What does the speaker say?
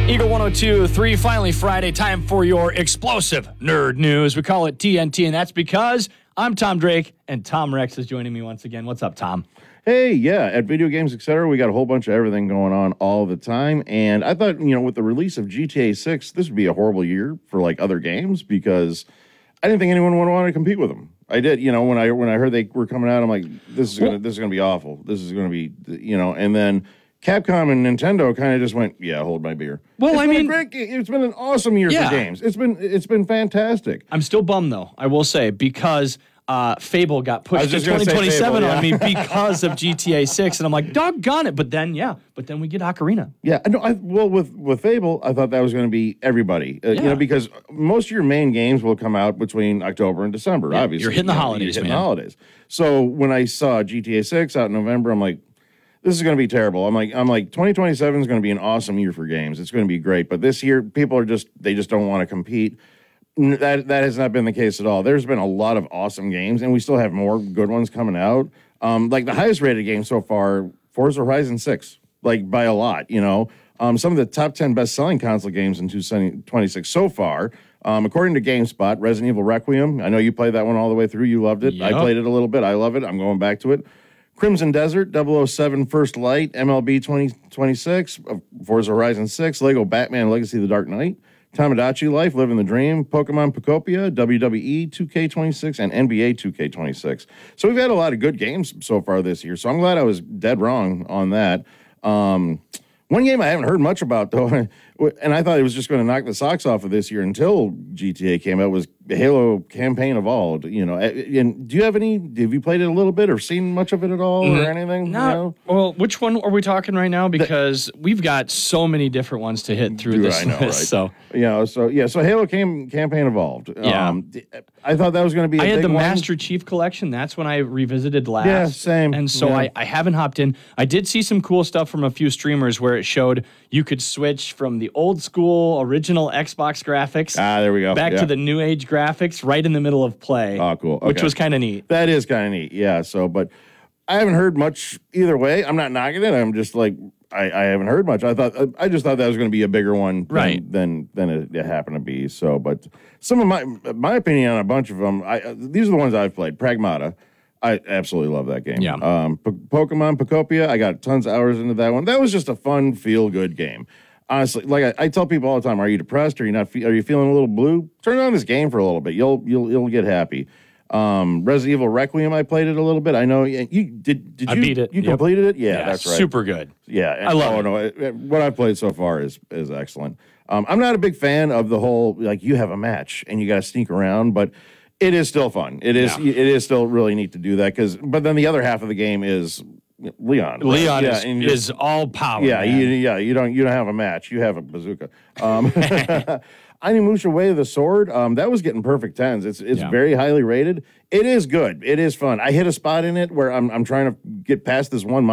Eagle 102.3, finally Friday, time for your explosive nerd news. We call it TNT, and that's because I'm Tom Drake, and Tom Rex is joining me once again. What's up, Tom? Hey, yeah, at Video Games Etc., we got a whole bunch of everything going on all the time, and I thought, with the release of GTA 6, this would be a horrible year for, other games, because I didn't think anyone would want to compete with them. I did, when I heard they were coming out, I'm like, this is gonna be awful. This is gonna be, and then Capcom and Nintendo kind of just went, yeah, hold my beer. Well, It's been an awesome year for games. It's been fantastic. I'm still bummed, though, I will say, because Fable got pushed to 2027 on me because of GTA 6, and I'm like, doggone it. But then we get Ocarina. Yeah, with Fable, I thought that was going to be everybody, because most of your main games will come out between October and December, obviously. You're hitting the holidays, man. So when I saw GTA 6 out in November, I'm like, this is going to be terrible. I'm like 2027 is going to be an awesome year for games. It's going to be great. But this year, people just don't want to compete. That has not been the case at all. There's been a lot of awesome games, and we still have more good ones coming out. The highest rated game so far, Forza Horizon 6, by a lot, some of the top 10 best-selling console games in 2026 so far. According to GameSpot, Resident Evil Requiem, I know you played that one all the way through. You loved it. Yep. I played it a little bit. I love it. I'm going back to it. Crimson Desert, 007 First Light, MLB 2026, Forza Horizon 6, Lego Batman Legacy of the Dark Knight, Tamagotchi Life, Living the Dream, Pokemon Pocopia, WWE 2K26, and NBA 2K26. So we've had a lot of good games so far this year, so I'm glad I was dead wrong on that. One game I haven't heard much about, though, and I thought it was just going to knock the socks off of this year until GTA came out, was Halo Campaign Evolved. And do you have you played it a little bit or seen much of it at all or anything? Well, which one are we talking right now? Because we've got so many different ones to hit through this list. Right? So Halo Campaign Evolved. I thought that was going to be I had the one. Master Chief Collection. That's when I revisited last. Yeah, same. And so I haven't hopped in. I did see some cool stuff from a few streamers where it showed you could switch from the old school original Xbox graphics there we go. back to the new age graphics right in the middle of play. Oh, cool. Okay. Which was kind of neat. That is kind of neat. Yeah. So, but I haven't heard much either way. I'm not knocking it. I'm just like, I haven't heard much. I just thought that was going to be a bigger one than it happened to be. So, but some of my opinion on a bunch of them, these are the ones I've played. Pragmata. I absolutely love that game. Yeah. Pokemon Pocopia, I got tons of hours into that one. That was just a fun, feel-good game. Honestly, I tell people all the time, are you depressed? Are you feeling a little blue? Turn on this game for a little bit. You'll get happy. Resident Evil Requiem, I played it a little bit. I know you did. I beat it. You completed it? Yeah, that's right. Super good. Yeah, I love it. What I've played so far is excellent. I'm not a big fan of the whole you have a match and you got to sneak around, but it is still fun. It is still really neat to do that but then the other half of the game is Leon. Right? Leon is all power. Yeah, you don't have a match. You have a bazooka. Onimusha Way of the Sword, that was getting perfect 10s. It's very highly rated. It is good. It is fun. I hit a spot in it where I'm trying to get past this one